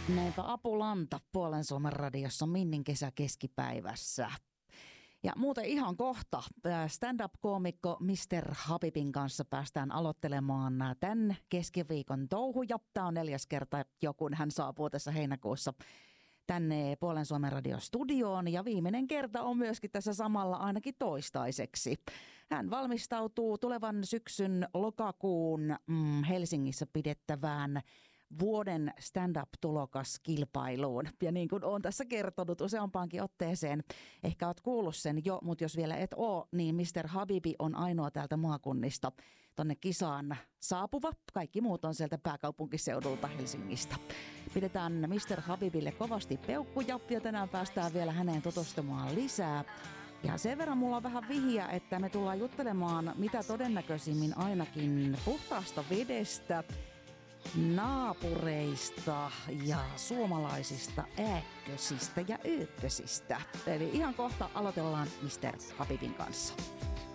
Näinpä Apulanta Puolen Suomen radiossa Minnin kesä keskipäivässä. Ja muuten ihan kohta stand-up-koomikko Mr. Habibin kanssa päästään aloittelemaan tämän keskiviikon touhuja. Tämä on 4. kerta jo, kun hän saapuu tässä heinäkuussa tänne Puolen Suomen radiostudioon. Ja viimeinen kerta on myöskin tässä samalla ainakin toistaiseksi. Hän valmistautuu tulevan syksyn lokakuun Helsingissä pidettävään vuoden stand-up-tulokaskilpailuun. Ja niin kuin olen tässä kertonut useampaankin otteeseen, ehkä olet kuullut sen jo, mutta jos vielä et ole, niin Mr. Habibi on ainoa täältä maakunnista tonne kisaan saapuva. Kaikki muut on sieltä pääkaupunkiseudulta Helsingistä. Pidetään Mr. Habibille kovasti peukkuja ja tänään päästään vielä häneen tutustumaan lisää. Ja sen verran mulla on vähän vihiä, että me tullaan juttelemaan mitä todennäköisimmin ainakin puhtaasta vedestä, naapureista ja suomalaisista ääkkösistä ja öökkösistä. Eli ihan kohta aloitellaan Mr. Habibin kanssa.